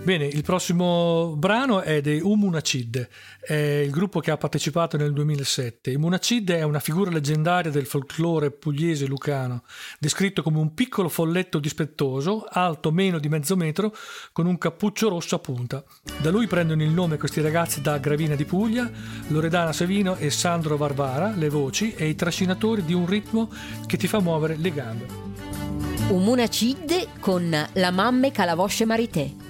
Bene, il prossimo brano è dei Umunacid, è il gruppo che ha partecipato nel 2007. I Munacid è una figura leggendaria del folklore pugliese lucano, descritto come un piccolo folletto dispettoso, alto meno di mezzo metro, con un cappuccio rosso a punta. Da lui prendono il nome questi ragazzi da Gravina di Puglia, Loredana Savino e Sandro Varvara, le voci e i trascinatori di un ritmo che ti fa muovere le gambe. Umunacid con La mamme calavosce marité.